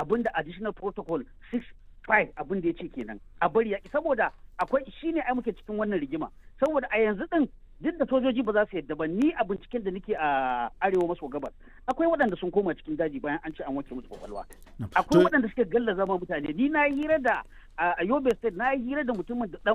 abinda additional protocol 6.5 abinda ya ce kenan a bari yaƙi, saboda akwai shine ai muke cikin wannan rigima, saboda a yanzu din duk da sojoji ba za su yadda ba, ni a binciken da nake a arewa maso gabas akwai waɗanda sun koma cikin daji bayan an ce an wanke musu kwakwalwa, akwai waɗanda suke gallaza ma mutane. Ni na hira da a Yobe State, na hira da mutumin da